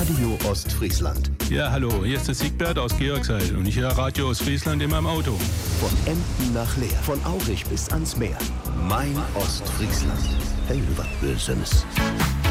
Radio Ostfriesland. Ja, hallo, hier ist der Siegbert aus Georgshall und ich höre Radio Ostfriesland in meinem Auto. Von Emden nach Leer, von Aurich bis ans Meer. Mein Ostfriesland. Hey, was Böses.